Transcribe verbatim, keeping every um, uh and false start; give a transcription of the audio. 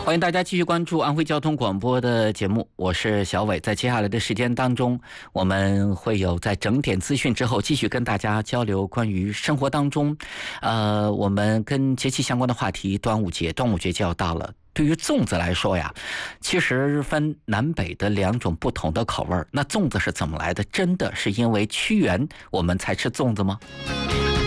欢迎大家继续关注安徽交通广播的节目，我是小伟。在接下来的时间当中，我们会有在整点资讯之后继续跟大家交流关于生活当中，呃，我们跟节气相关的话题。端午节，端午节就要到了。对于粽子来说呀，其实分南北的两种不同的口味。那粽子是怎么来的？真的是因为屈原我们才吃粽子吗？